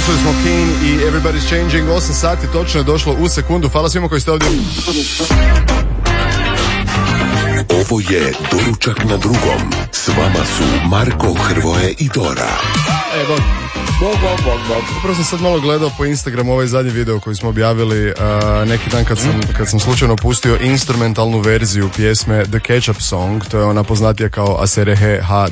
Slušali smo Keen i Everybody's Changing. 8 sati točno je došlo u sekundu. Hvala svima koji ste ovdje. Ovo je Doručak na drugom. S vama su Marko, Hrvoje i Dora. Bog. Upravo sam sad malo gledao po Instagramu ovaj zadnji video koji smo objavili neki dan kad sam slučajno pustio instrumentalnu verziju pjesme The Ketchup Song. To je ona poznatija kao Aserehe ha.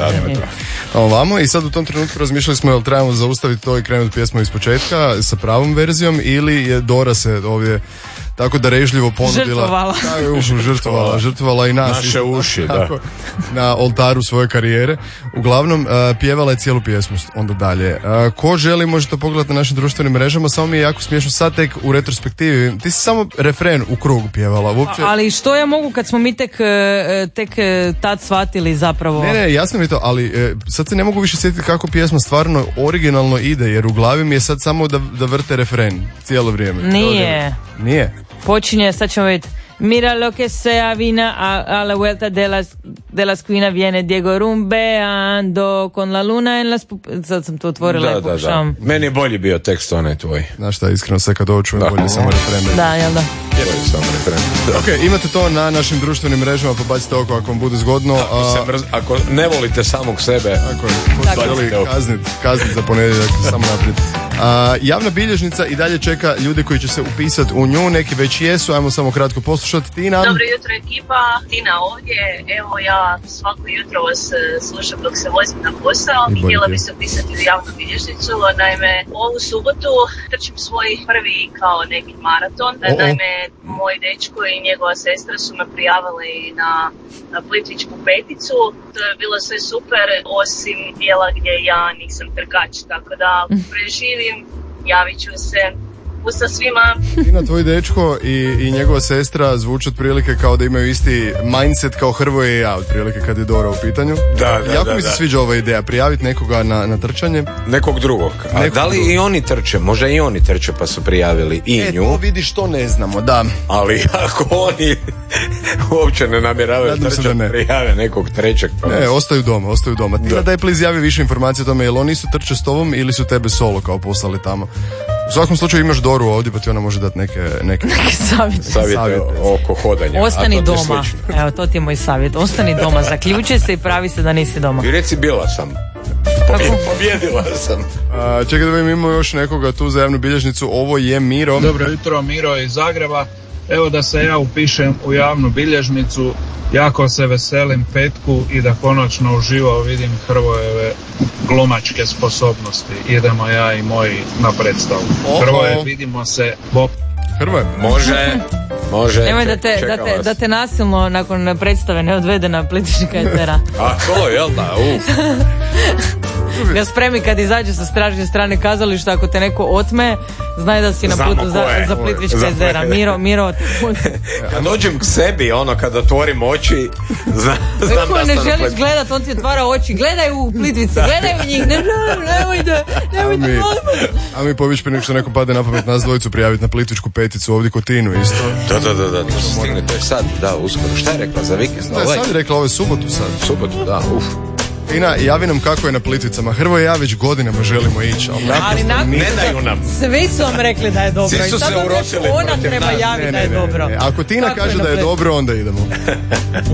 Ovamo, i sad u tom trenutku razmišljali smo jel trebamo zaustaviti to i krenuti pjesmu iz početka sa pravom verzijom ili je Dora se ovdje tako da režljivo ponudila. Žrtvovala i nas. Naše uši, tako, da. Na oltaru svoje karijere. Uglavnom, pjevala je cijelu pjesmu onda dalje. Ko želi, možete pogledati na našim društvenim mrežama, samo mi je jako smiješno sad tek u retrospektivi. Ti si samo refren u krug pjevala. Uopće... Ali što ja mogu kad smo mi tek tad shvatili zapravo? Ne, jasno mi to, ali sad se ne mogu više sjetiti kako pjesma stvarno originalno ide, jer u glavi mi je sad samo da vrte refren cijelo vrijeme. Nije. Počinje, sad ćemo vidjeti. Mira lo que se avina a la vuelta de la esquina viene Diego rumbeando con la luna en las sad sam to otvorila i pokušavam. Meni je bolji bio tekst onaj tvoj. Znaš šta, iskreno sve kad ovo čujem bolje samo refren. Da, jel da? Ok, imate to na našim društvenim mrežama, pa bacite oko ako vam bude zgodno. Ako ne volite samog sebe, kaznit za ponedjeljak, samo naprijed. Javna bilježnica i dalje čeka ljude koji će se upisati u nju, neki već jesu, ajmo samo kratko poslušati. Tina. Dobro jutro ekipa, Tina ovdje, evo ja svako jutro vas slušam dok se vozim na posao i htjela bi se upisati u javnu bilježnicu, naime ovu subotu trčim svoj prvi kao neki maraton, naime moj dečko i njegova sestra su me prijavili na Plitvičku peticu, to je bilo sve super osim dijela gdje ja nisam trkač, tako da preživim, javit ću se. Sa svima. Tina, tvoj dečko i njegova sestra zvuče otprilike kao da imaju isti mindset kao Hrvoje i ja, otprilike kad je Dora u pitanju. Jako mi se sviđa ova ideja, prijaviti nekoga na trčanje. Nekog drugog. A da li i oni trče? Možda i oni trče pa su prijavili i nju. To vidiš, to ne znamo, da. Ali ako oni uopće ne namjeravaju trčati, prijave nekog trećeg. Pa ostaju doma. Tina, daj please javi više informacije o tome, jel oni su trče s tobom ili su tebe solo kao poslali tamo. U svakom slučaju imaš Doru ovdje, pa ti ona može dati neke savjete oko hodanja. Ostani doma. Evo, to ti je moj savjet. Ostani doma, zaključi se i pravi se da nisi doma. I reci bila sam. Pobjedila sam. Čekaj da vidim, imamo još nekoga tu za javnu bilježnicu. Ovo je Miro. Dobro jutro, Miro iz Zagreba. Evo da se ja upišem u javnu bilježnicu. Jako se veselim petku i da konačno uživo vidim Hrvojeve glumačke sposobnosti. Idemo ja i moji na predstavu. Hrvoje, vidimo se. Hrvoje, može. Nemoj da te nasilno nakon predstave ne odvede na Plitvička jezera. A to, jel da? Ga spremi kad izađe sa stražnje strane kazališta, ako te neko otme, znaj da si na putu za Plitvička jezera. Miro kad dođem k sebi, kada otvorim oči, znam da sam ne želiš gledat, on ti otvara oči. Gledaj u Plitvici, gledaj u njih. Nemoj da. A mi pobić prije nego što neko pade na pamet nas dvojicu prijaviti na Plitvičku peticu ovdje kod Tinu isto. Da, to se stigne, to je sad, da, uskoro. Šta je rekla za vikend? Sad je rekla, ovo je subotu sad. Subotu, da, Tina, javi nam kako je na Plitvicama. Hrvoje i ja već godinama želimo ići, ali ne daju nam. Svi su vam rekli da je dobro. Svi su se urotili. Ona treba javiti da je dobro. Ako Tina kaže da je dobro, onda idemo.